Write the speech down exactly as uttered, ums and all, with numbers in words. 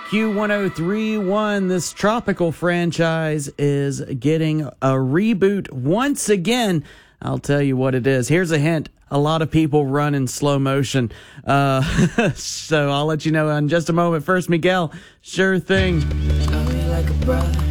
Q one oh three point one, this tropical franchise is getting a reboot once again. I'll tell you what it is. Here's a hint. A lot of people run in slow motion. Uh, so I'll let you know in just a moment. First, Miguel, Sure Thing. Love me like a brother.